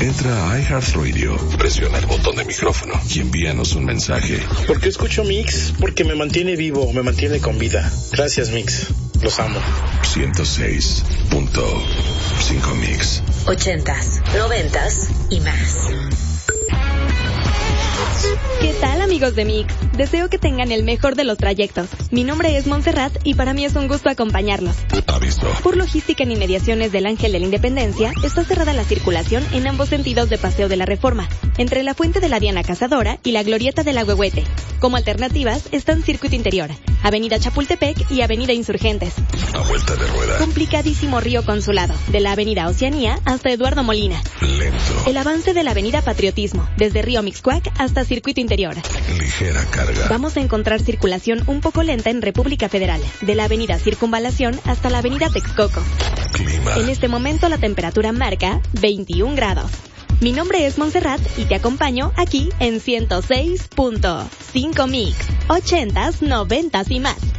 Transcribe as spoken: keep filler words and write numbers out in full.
Entra a iHeartRadio, presiona el botón de micrófono y envíanos un mensaje. ¿Por qué escucho Mix? Porque me mantiene vivo, me mantiene con vida. Gracias, Mix. Los amo. ciento seis punto cinco Mix. Ochentas, noventas y más. ¿Qué tal, amigos de Mix? Deseo que tengan el mejor de los trayectos. Mi nombre es Montserrat y para mí es un gusto acompañarlos. Aviso. Por logística en inmediaciones del Ángel de la Independencia, está cerrada la circulación en ambos sentidos de Paseo de la Reforma, entre la Fuente de la Diana Cazadora y la Glorieta del Ahuehuete. Como alternativas están Circuito Interior, Avenida Chapultepec y Avenida Insurgentes. A vuelta de rueda. Complicadísimo Río Consulado, de la Avenida Oceanía hasta Eduardo Molina. Lento. El avance de la Avenida Patriotismo, desde Río Mixcoac hasta Circuito Interior. Ligera carga. Vamos a encontrar circulación un poco lenta en República Federal, de la Avenida Circunvalación hasta la Avenida Texcoco. Clima. En este momento la temperatura marca veintiún grados. Mi nombre es Montserrat y te acompaño aquí en ciento seis punto cinco Mix, ochentas, noventas y más.